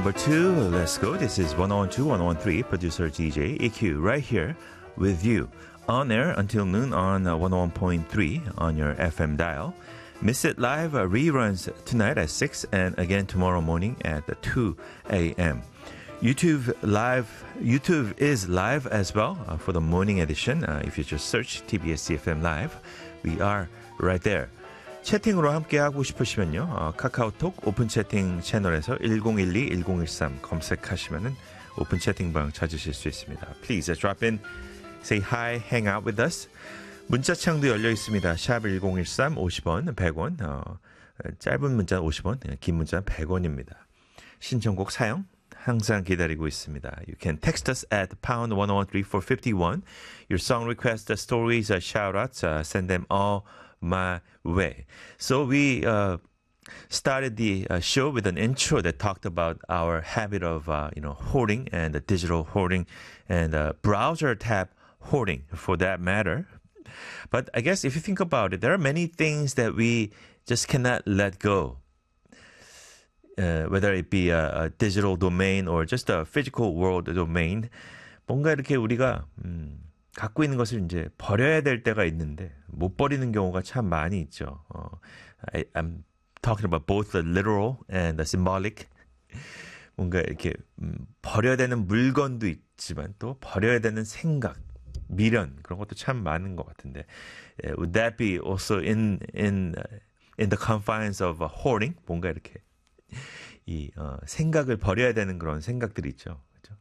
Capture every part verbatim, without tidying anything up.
number two. Let's go. This is one oh one two, one oh one three, producer D J E Q right here with you. On air until noon on uh, one oh one point three on your F M dial. Miss It Live uh, reruns tonight at six and again tomorrow morning at two a.m. YouTube live, YouTube is live as well uh, for the morning edition. Uh, if you just search T B S C F M Live, we are right there. 채팅으로 함께하고 싶으시면요. 어, 카카오톡 오픈 채팅 채널에서 일공일이 일공일삼 검색하시면은 오픈 채팅방 찾으실 수 있습니다. Please drop in, say hi, hang out with us. 문자창도 열려 있습니다. 샵 일공일삼 오십 원, 백 원. 어, 짧은 문자 오십 원, 긴 문자 백 원입니다. 신청곡 사용 항상 기다리고 있습니다. You can text us at pound one oh one three four fifty-one. Your song requests, stories, uh, shout-outs, uh, send them all my way. So we uh, started the uh, show with an intro that talked about our habit of uh, you know hoarding and uh, digital hoarding and uh, browser tab hoarding for that matter. But I guess if you think about it, there are many things that we just cannot let go. Uh, whether it be a, a digital domain or just a physical world domain, 뭔가 이렇게 우리가 음, 갖고 있는 것을 이제 버려야 될 때가 있는데 못 버리는 경우가 참 많이 있죠. 어, I, I'm talking about both the literal and the symbolic. 뭔가 이렇게 음, 버려야 되는 물건도 있지만 또 버려야 되는 생각, 미련 그런 것도 참 많은 것 같은데. Uh, would that be also in in uh, in the confines of uh, hoarding? 뭔가 이렇게 이 어, 생각을 버려야 되는 그런 생각들이 있죠. 그렇죠?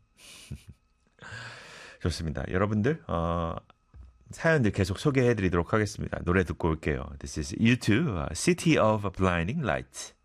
좋습니다. 여러분들 어, 사연들 계속 소개해드리도록 하겠습니다. 노래 듣고 올게요. This is U two, uh, City of Blinding Lights.